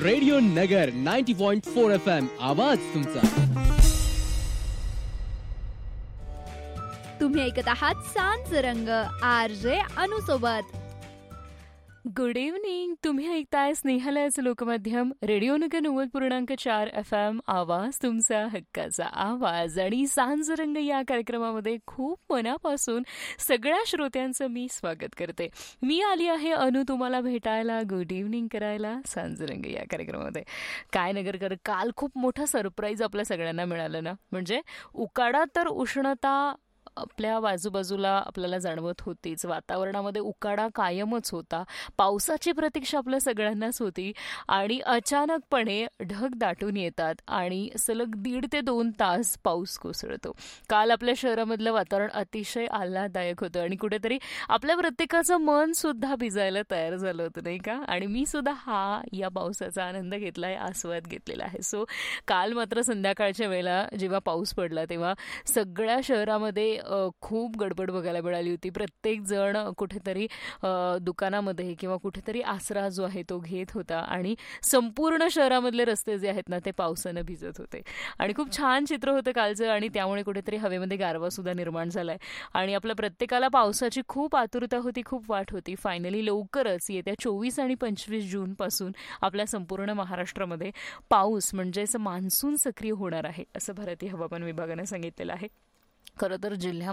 Radio नगर 90.4 FM आवाज तुमचा. तुम्ही ऐकत आहात सांज रंग RJ अनु सोबत. Good evening. तुम्ही ऐकताय स्नेहालयाचं लोकमाध्यम रेडिओ नगर 90.4 FM आवाज तुमचा हक्काचा आवाज. आणि सांजरंग या कार्यक्रमामध्ये खूप मनापासून सगळ्या श्रोत्यांचं मी स्वागत करते. मी आली आहे अनु तुम्हाला भेटायला, गुड इव्हनिंग करायला सांजरंग या कार्यक्रमामध्ये. काय नगरकर, काल खूप मोठा सरप्राईज आपल्या सगळ्यांना मिळालं ना. म्हणजे उकाडा तर उष्णता आपल्या बाजूबाजूला आपल्याला जाणवत होतीच. वातावरणामध्ये उकाडा कायमच होता. पावसाची प्रतीक्षा आपल्या सगळ्यांनाच होती. आणि अचानकपणे ढग दाटून येतात आणि सलग 1.5 ते 2 तास पाऊस कोसळतो. काल आपल्या शहरामधलं वातावरण अतिशय आल्हाददायक होतं आणि कुठेतरी आपल्या प्रत्येकाचं मन सुद्धा भिजायला तयार झालं होतं, नाही का. आणि मी सुद्धा या पावसाचा आनंद घेतलाय, आस्वाद घेतलेला आहे. सो काल मात्र संध्याकाळच्या वेळेला जेव्हा पाऊस पडला तेव्हा सगळ्या शहरामध्ये खूप गडबड बघायला मिळाली होती. प्रत्येक जण कुठेतरी दुकानामध्ये किंवा कुठेतरी आसरा जो आहे तो घेत होता आणि संपूर्ण शहरामधले रस्ते जे आहेत ना ते पावसानं भिजत होते. आणि खूप छान चित्र होतं कालचं. आणि त्यामुळे कुठेतरी हवेमध्ये गारवा सुद्धा निर्माण झालाय आणि आपल्या प्रत्येकाला पावसाची खूप आतुरता होती, खूप वाट होती. फायनली लवकरच येत्या 24 आणि 25 जून पासून आपल्या संपूर्ण महाराष्ट्रामध्ये पाऊस म्हणजे असं मान्सून सक्रिय होणार आहे असं भारतीय हवामान विभागानं सांगितलेलं आहे. खरं तर जिल्ह्यामध्ये